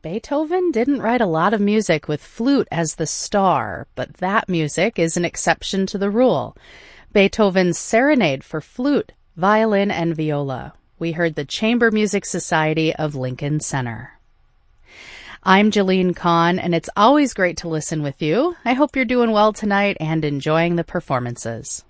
Beethoven didn't write a lot of music with flute as the star, but that music is an exception to the rule. Beethoven's Serenade for flute, violin, and viola. We heard the Chamber Music Society of Lincoln Center. I'm Jalene Kahn, and it's always great to listen with you. I hope you're doing well tonight and enjoying the performances.